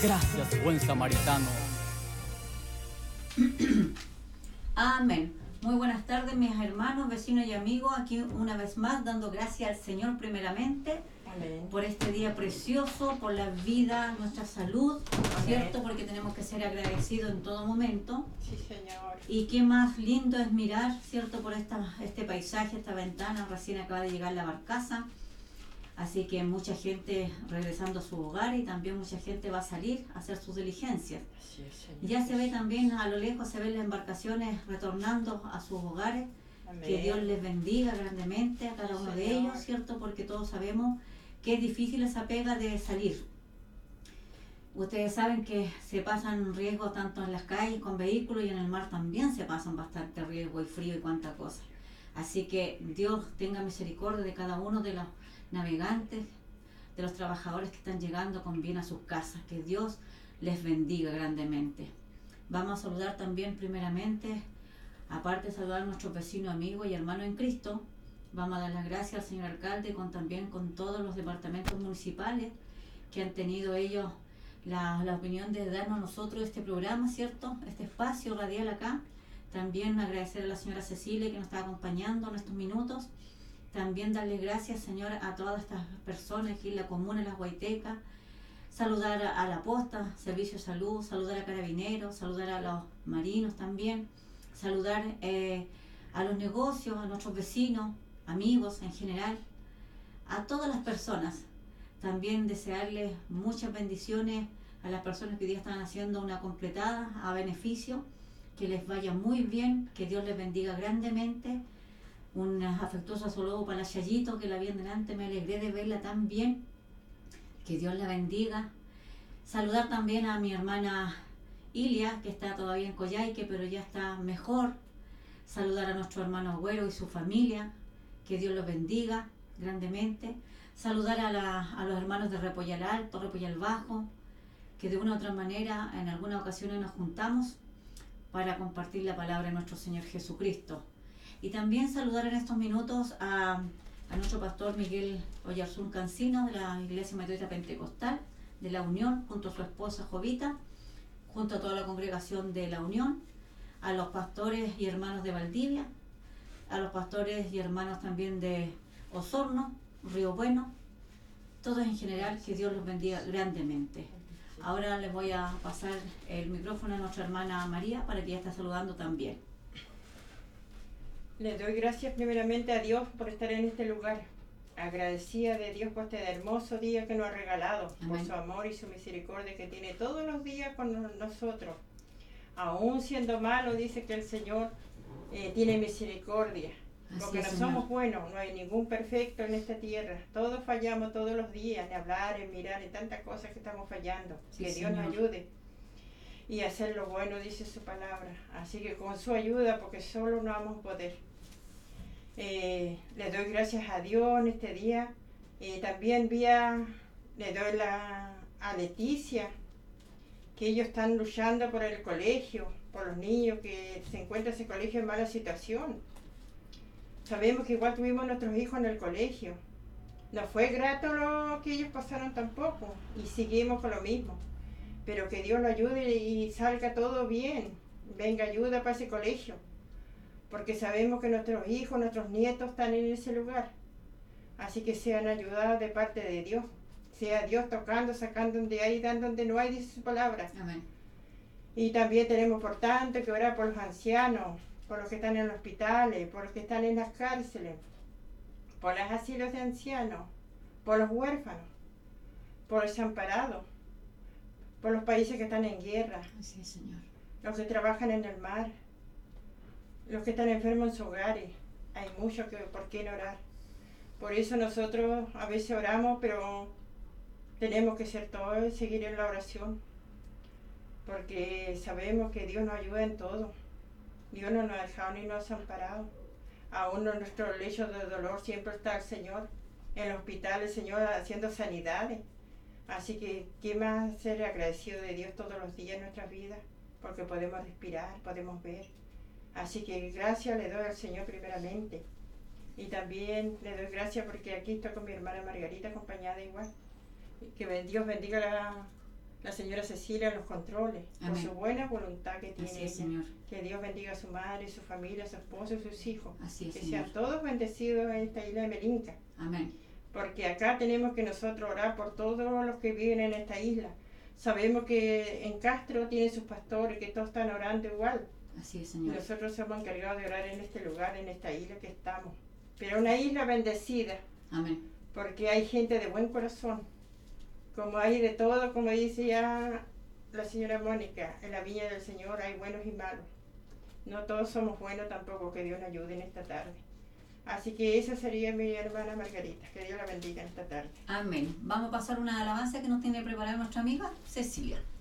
Gracias, buen samaritano. Amén. Muy buenas tardes, mis hermanos, vecinos y amigos. Aquí una vez más dando gracias al Señor primeramente. Amén. Por este día precioso, por la vida, nuestra salud, Amén. ¿cierto? Porque tenemos que ser agradecidos en todo momento. Sí, Señor. Y qué más lindo es mirar, ¿cierto? Por este paisaje, esta ventana. Recién acaba de llegar la barcaza. Así que mucha gente regresando a su hogar y también mucha gente va a salir a hacer sus diligencias. Así es, Señor. Ya se ve también a lo lejos, se ven las embarcaciones retornando a sus hogares. Amén. Que Dios les bendiga grandemente a cada uno de Señor. ellos, ¿cierto? Porque todos sabemos que es difícil esa pega de salir. Ustedes saben que se pasan riesgos tanto en las calles con vehículos y en el mar también se pasan bastante riesgo y frío y cuánta cosa. Así que Dios tenga misericordia de cada uno de los navegantes, de los trabajadores que están llegando con bien a sus casas. Que Dios les bendiga grandemente. Vamos a saludar también primeramente, aparte de saludar a nuestros vecinos, amigos y hermanos en Cristo, vamos a dar las gracias al señor alcalde también con todos los departamentos municipales que han tenido ellos la opinión de darnos a nosotros este programa, ¿cierto? Este espacio radial acá. También agradecer a la señora Cecilia que nos está acompañando en estos minutos. También darle gracias, Señor, a todas estas personas aquí en la comuna, en las Guaitecas. Saludar a la posta, Servicio de Salud, saludar a Carabineros, saludar a los marinos también. Saludar a los negocios, a nuestros vecinos, amigos en general, a todas las personas. También desearles muchas bendiciones a las personas que hoy día están haciendo una completada a beneficio, que les vaya muy bien, que Dios les bendiga grandemente. Un afectuoso saludo para la Chayito, que la vi en delante, me alegré de verla tan bien, que Dios la bendiga. Saludar también a mi hermana Ilia, que está todavía en Coyhaique, pero ya está mejor. Saludar a nuestro hermano Agüero y su familia, que Dios los bendiga grandemente. Saludar a los hermanos de Repollal Alto, Repollal Bajo, que de una u otra manera en algunas ocasiones nos juntamos para compartir la palabra de nuestro Señor Jesucristo. Y también saludar en estos minutos a nuestro pastor Miguel Oyarzún Cancino, de la Iglesia Metodista Pentecostal de la Unión, junto a su esposa Jovita, junto a toda la congregación de la Unión, a los pastores y hermanos de Valdivia, a los pastores y hermanos también de Osorno, Río Bueno, todos en general, que Dios los bendiga grandemente. Ahora les voy a pasar el micrófono a nuestra hermana María para que ella esté saludando también. Le doy gracias primeramente a Dios por estar en este lugar. Agradecida de Dios por este hermoso día que nos ha regalado, Amén. por su amor y su misericordia que tiene todos los días con nosotros. Aún siendo malo, dice que el Señor tiene misericordia. Así Porque es, no Señor. somos buenos, no hay ningún perfecto en esta tierra. Todos fallamos todos los días, en hablar, en mirar, en tantas cosas que estamos fallando. Sí, que Dios nos Señor. ayude y hacer lo bueno, dice su palabra. Así que con su ayuda, porque solo no vamos a poder. Le doy gracias a Dios en este día. También le doy a Leticia, que ellos están luchando por el colegio, por los niños que se encuentran ese colegio en mala situación. Sabemos que igual tuvimos nuestros hijos en el colegio. No fue grato lo que ellos pasaron tampoco y seguimos con lo mismo. Pero que Dios lo ayude y salga todo bien. Venga ayuda para ese colegio. Porque sabemos que nuestros hijos, nuestros nietos están en ese lugar. Así que sean ayudados de parte de Dios. Sea Dios tocando, sacando donde hay, dando donde no hay, dice su palabra. Amén. Y también tenemos por tanto que orar por los ancianos, por los que están en los hospitales, por los que están en las cárceles, por los asilos de ancianos, por los huérfanos, por los desamparados, por los países que están en guerra, Así es, Señor. los que trabajan en el mar, los que están enfermos en sus hogares. Hay mucho por qué no orar. Por eso nosotros a veces oramos, pero tenemos que ser todos, seguir en la oración, porque sabemos que Dios nos ayuda en todo. Dios no nos ha dejado ni nos ha desamparado. Aún en nuestros lechos de dolor siempre está el Señor. En el hospital el Señor haciendo sanidades. Así que, ¿qué más ser agradecido de Dios todos los días en nuestras vidas? Porque podemos respirar, podemos ver. Así que gracias le doy al Señor primeramente. Y también le doy gracias porque aquí estoy con mi hermana Margarita, acompañada igual. Que Dios bendiga la señora Cecilia los controle, por Amén. su buena voluntad que tiene Así es, ella. Señor. Que Dios bendiga a su madre, su familia, su esposo y sus hijos. Así es, Que Señor. sean todos bendecidos en esta isla de Melinca. Amén. Porque acá tenemos que nosotros orar por todos los que viven en esta isla. Sabemos que en Castro tienen sus pastores, que todos están orando igual. Así es, Y Señor. nosotros somos encargados de orar en este lugar, en esta isla que estamos. Pero una isla bendecida, Amén. porque hay gente de buen corazón. Como hay de todo, como dice ya la señora Mónica, en la viña del Señor hay buenos y malos. No todos somos buenos tampoco, que Dios nos ayude en esta tarde. Así que esa sería mi hermana Margarita, que Dios la bendiga en esta tarde. Amén. Vamos a pasar una alabanza que nos tiene preparada nuestra amiga Cecilia.